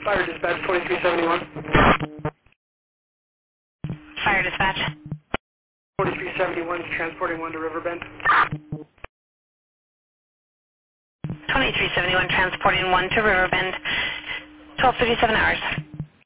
Fire dispatch 2371. Fire dispatch. 4371 is transporting one to Riverbend. 2371 transporting one to Riverbend. 12:37 hours.